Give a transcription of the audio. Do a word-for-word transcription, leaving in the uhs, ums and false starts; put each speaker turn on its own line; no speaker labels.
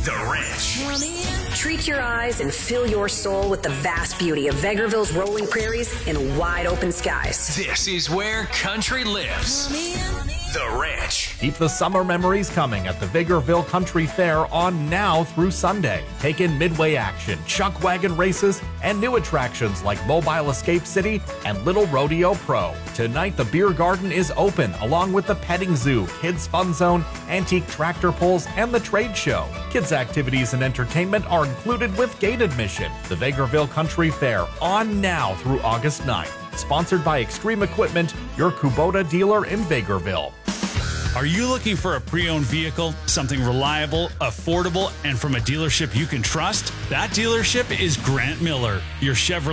The Ranch.
Treat your eyes and fill your soul with the vast beauty of Vegreville's rolling prairies and wide open skies.
This is where country lives. The Ranch.
Keep the summer memories coming at the Vegreville Country Fair on now through Sunday. Take in midway action, chuck wagon races, and new attractions like Mobile Escape City and Little Rodeo Pro. Tonight, the beer garden is open, along with the petting zoo, kids fun zone, antique tractor pulls, and the trade show. Kids activities and entertainment are included with gate admission. The Vegreville Country Fair on now through August ninth. Sponsored by Extreme Equipment, your Kubota dealer in Vegreville.
Are you looking for a pre-owned vehicle, something reliable, affordable, and from a dealership you can trust? That dealership is Grant Miller, your Chevrolet